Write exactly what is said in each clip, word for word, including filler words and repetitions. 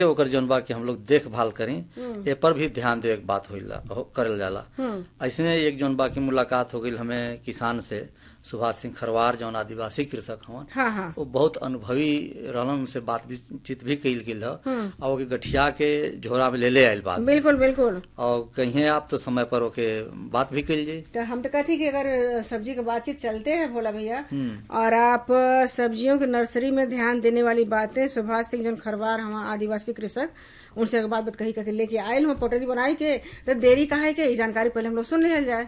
ओकर जौन बा कि हम लोग देखभाल करी, ए पर भी ध्यान देवे के बात होइला हो, करल जाला। ऐसने एक जौन बा की मुलाकात हो गई हमें किसान से, सुभाष सिंह खरवार जौन आदिवासी कृषक हवन। हाँ हाँ। वो बहुत अनुभवी रहलन, उनसे बातचीत भी कईल गेल है और ओके गठिया के झोरा में ले ले आयल बात। बिल्कुल बिल्कुल। और कहीं आप तो समय पर ओके बात भी कईल जाये। तो हम तो कहती कि अगर सब्जी की बातचीत चलते हैं भोला भैया, और आप सब्जियों की नर्सरी में ध्यान देने वाली बातें सुभाष सिंह जौन खरवार हम आदिवासी कृषक, उनसे अगर बात बात कही करके लेके आयल हम पोटरी बनाई के, तो देरी कहा है कि जानकारी पहले हम लोग सुन लिया जाए।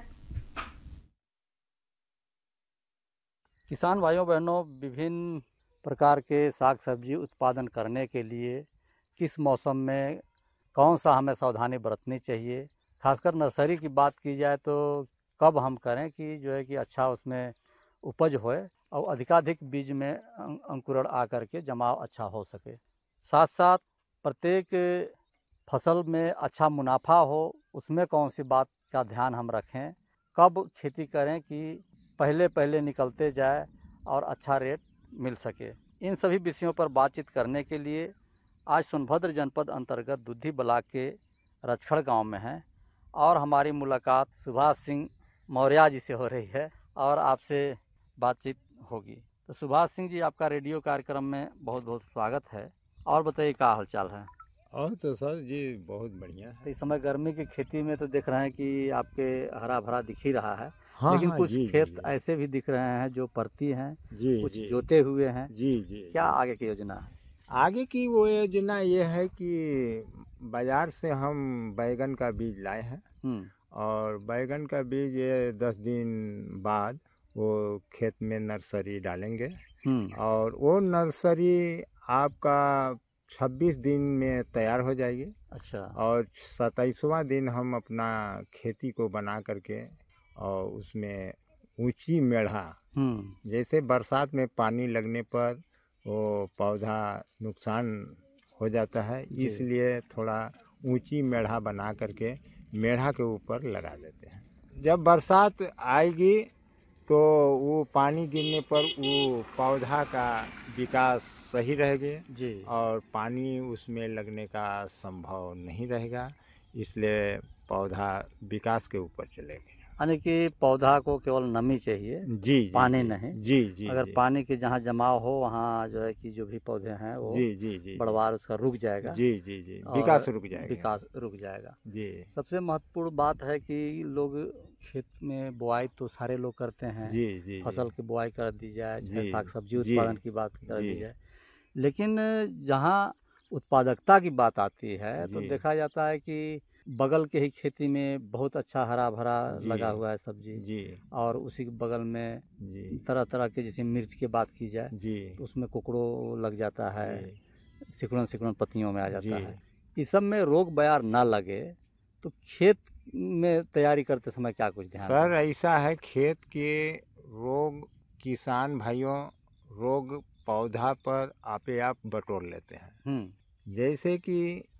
किसान भाइयों बहनों, विभिन्न प्रकार के साग सब्जी उत्पादन करने के लिए किस मौसम में कौन सा हमें सावधानी बरतनी चाहिए, खासकर नर्सरी की बात की जाए तो कब हम करें कि जो है कि अच्छा उसमें उपज होए और अधिकाधिक बीज में अंकुरण आकर के जमाव अच्छा हो सके। साथ साथ प्रत्येक फसल में अच्छा मुनाफा हो, उसमें कौन सी बात का ध्यान हम रखें, कब खेती करें कि पहले पहले निकलते जाए और अच्छा रेट मिल सके। इन सभी विषयों पर बातचीत करने के लिए आज सोनभद्र जनपद अंतर्गत दुद्धी ब्लॉक के रचखड़ गांव में हैं और हमारी मुलाकात सुभाष सिंह मौर्य जी से हो रही है और आपसे बातचीत होगी। तो सुभाष सिंह जी, आपका रेडियो कार्यक्रम में बहुत बहुत स्वागत है। और बताइए क्या हालचाल है? और तो सर जी बहुत बढ़िया है। तो इस समय गर्मी की खेती में तो देख रहे हैं कि आपके हरा भरा दिख ही रहा है। हाँ, लेकिन हाँ, कुछ जी, खेत जी, जी। ऐसे भी दिख रहे हैं जो परती हैं, जी कुछ जी जोते हुए हैं। जी जी क्या जी। आगे की योजना है? आगे की वो योजना ये है कि बाजार से हम बैगन का बीज लाए हैं हम्म और बैगन का बीज ये दस दिन बाद वो खेत में नर्सरी डालेंगे हम्म और वो नर्सरी आपका छब्बीस दिन में तैयार हो जाएगी। अच्छा। और सत्ताईसवां दिन हम अपना खेती को बना करके और उसमें ऊंची मेढ़ा, हम्म जैसे बरसात में पानी लगने पर वो पौधा नुकसान हो जाता है, इसलिए थोड़ा ऊंची मेढ़ा बना करके मेढ़ा के ऊपर लगा देते हैं। जब बरसात आएगी तो वो पानी गिरने पर वो पौधा का विकास सही रहेगा जी। और पानी उसमें लगने का संभव नहीं रहेगा, इसलिए पौधा विकास के ऊपर चलेगा। यानी कि पौधा को केवल नमी चाहिए, जी जी पानी जी, नहीं। जी जी अगर जी, पानी के जहाँ जमाव हो वहाँ जो है कि जो भी पौधे हैं वो जी जी जी बढ़वार उसका रुक जाएगा। जी जी जी, और विकास रुक जाएगा। विकास रुक जाएगा। जी सबसे महत्वपूर्ण बात है कि लोग खेत में बुआई तो सारे लोग करते हैं, जी जी फसल की बुआई कर दी जाए, चाहे जी, साग सब्जी जी, उत्पादन की बात कर जी। दी जाए, लेकिन जहाँ उत्पादकता की बात आती है तो जी। देखा जाता है कि बगल के ही खेती में बहुत अच्छा हरा भरा जी, लगा हुआ है सब्जी, जी और उसी के बगल में जी तरह तरह के, जैसे मिर्च की बात की जाए जी तो उसमें कुकड़ो लग जाता है, जी सिकुड़न सिकुड़न पत्तियों में आ जाता जी। है। इस सब में रोग बयार ना लगे तो खेत में तैयारी करते समय क्या कुछ ध्यान सर दें? ऐसा है, खेत के रोग किसान भाइयों रोग पौधा पर आपे आप बटोर लेते हैं। हम्म जैसे कि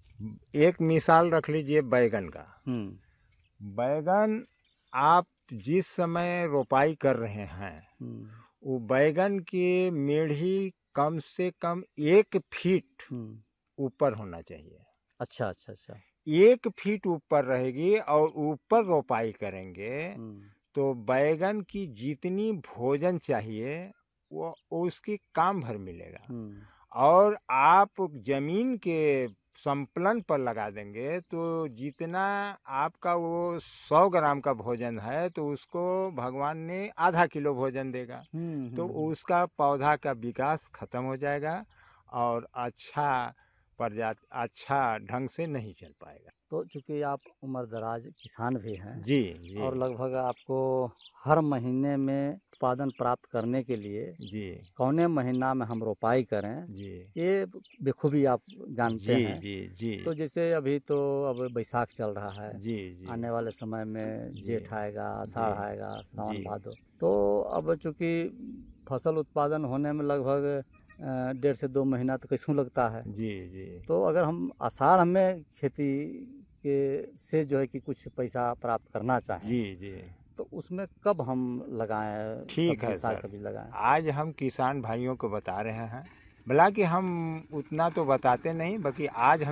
एक मिसाल रख लीजिए बैगन का। हम्म बैगन आप जिस समय रोपाई कर रहे हैं हम्म वो बैगन की मेढ़ी कम से कम एक फीट हम्म। ऊपर होना चाहिए। अच्छा अच्छा अच्छा। एक फीट ऊपर रहेगी और ऊपर रोपाई करेंगे हम्म तो बैगन की जितनी भोजन चाहिए वो उसकी काम भर मिलेगा। हम्म और आप जमीन के संपलन पर लगा देंगे तो जितना आपका वो सौ ग्राम का भोजन है तो उसको भगवान ने आधा किलो भोजन देगा, हम्म तो हम्म। उसका पौधा का विकास खत्म हो जाएगा और अच्छा प्रजाति अच्छा ढंग से नहीं चल पाएगा। तो चूंकि आप उम्र दराज किसान भी हैं जी जी और लगभग आपको हर महीने में उत्पादन प्राप्त करने के लिए जी कौने महीना में हम रोपाई करें जी ये बेखूबी आप जानते जी हैं। जी जी तो जैसे अभी तो अब बैसाख चल रहा है, जी जी आने वाले समय में जी, जेठ आएगा, आषाढ़ जी, आएगा, सावन जी, भादो, तो अब चूंकि फसल उत्पादन होने में लगभग अ, डेढ़ से दो महीना तो कैसूँ लगता है। जी जी तो अगर हम आषाढ़ में खेती के से जो है कि कुछ पैसा प्राप्त करना चाहें जी जी तो उसमें कब हम लगाएं ठीक सब्जी है साग सर। सब्जी लगाएं? आज हम किसान भाइयों को बता रहे हैं बोला कि हम उतना तो बताते नहीं, बाकी आज